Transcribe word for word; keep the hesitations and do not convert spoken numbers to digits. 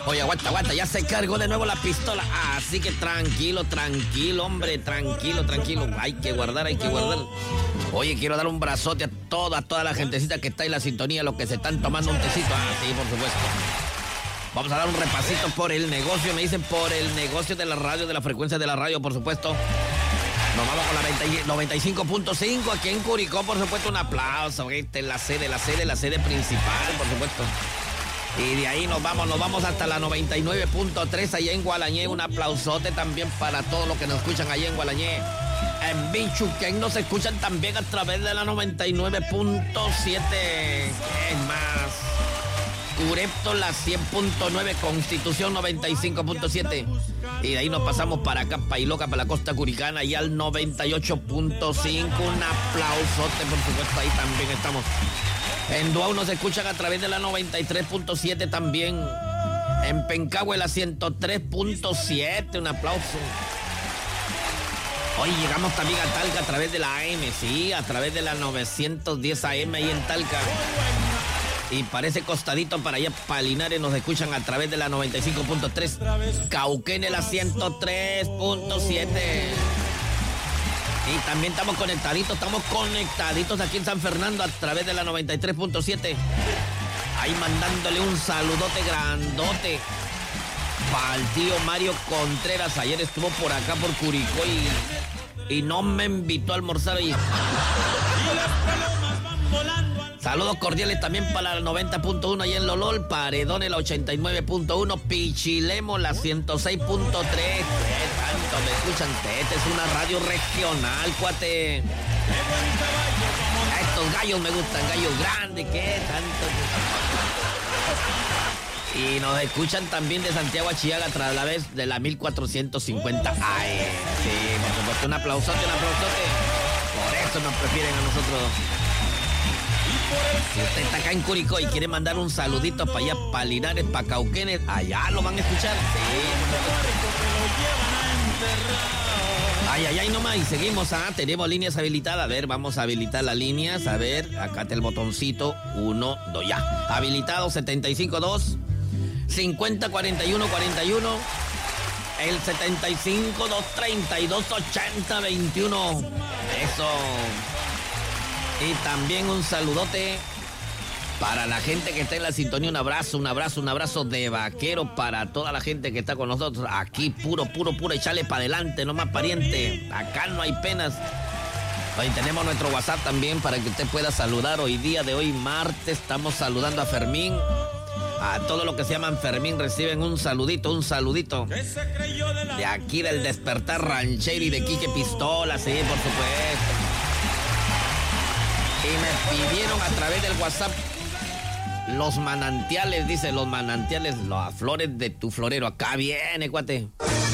Oye, aguanta, aguanta, ya se cargó de nuevo la pistola. Así que tranquilo, tranquilo, hombre, tranquilo, tranquilo. Hay que guardar, hay que guardar. Oye, quiero dar un brazote a toda, toda la gentecita que está en la sintonía, los que se están tomando un tecito. Ah, sí, por supuesto. Vamos a dar un repasito por el negocio, me dicen por el negocio de la radio, de la frecuencia de la radio, por supuesto. Nos vamos con la noventa y cinco punto cinco aquí en Curicó, por supuesto, un aplauso. Esta es la sede, la sede, la sede principal, por supuesto. Y de ahí nos vamos, nos vamos hasta la noventa y nueve punto tres allá en Gualañé. Un aplausote también para todos los que nos escuchan allá en Gualañé. En Bichuquén nos escuchan también a través de la noventa y nueve punto siete. Es más, Curepto la cien punto nueve, Constitución noventa y cinco punto siete. Y de ahí nos pasamos para acá, Pailoca, para la costa curicana, y al noventa y ocho punto cinco. Un aplausote, por supuesto, ahí también estamos. En Duau nos escuchan a través de la noventa y tres punto siete también. En Pencahue la ciento tres punto siete. Un aplauso. Hoy llegamos también a Talca a través de la A M, sí, a través de la novecientos diez A M ahí en Talca. Y parece costadito para allá, para Linares, nos escuchan a través de la noventa y cinco punto tres. Cauquenes la ciento tres punto siete. Y también estamos conectaditos, estamos conectaditos aquí en San Fernando a través de la noventa y tres punto siete. Ahí mandándole un saludote grandote para el tío Mario Contreras. Ayer estuvo por acá, por Curicó, y, y no me invitó a almorzar. Y... saludos cordiales también para la noventa punto uno allá en Lolol, Paredones la ochenta y nueve punto uno, Pichilemo la ciento seis punto tres. ¿Qué tanto me escuchan? Esta es una radio regional, cuate. Estos gallos me gustan, gallos grandes, ¿qué tanto? Y nos escuchan también de Santiago a Chiaga a través de la mil cuatrocientos cincuenta. Ay, sí, por supuesto, un aplausote, un aplausote. Por eso nos prefieren a nosotros. Si usted está acá en Curicó y quiere mandar un saludito para allá, para Linares, para Cauquenes, allá lo van a escuchar. Sí. Ay, ay, ay, nomás. Y seguimos, ah, tenemos líneas habilitadas. A ver, vamos a habilitar las líneas. A ver, acá está el botoncito. Uno, dos, ya. Habilitado setenta y cinco dos, cincuenta, cuarenta y uno, cuarenta y uno. El setenta y cinco dos, treinta y dos, ochenta, veintiuno. Eso. Y también un saludote para la gente que está en la sintonía. Un abrazo, un abrazo, un abrazo de vaquero para toda la gente que está con nosotros. Aquí puro, puro, puro, echarle para adelante, no más pariente. Acá no hay penas. Hoy tenemos nuestro WhatsApp también para que usted pueda saludar. Hoy día de hoy, martes, estamos saludando a Fermín. A todos los que se llaman Fermín reciben un saludito, un saludito. De aquí del Despertar Ranchero y de Quique Pistola, sí, por supuesto. Y me pidieron a través del WhatsApp los manantiales, dice, los manantiales, las flores de tu florero. Acá viene, cuate.